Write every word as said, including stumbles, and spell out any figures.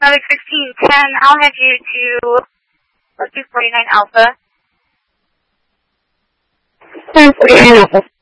Another sixteen ten, I'll head you to two forty-nine Alpha. two forty-nine Alpha.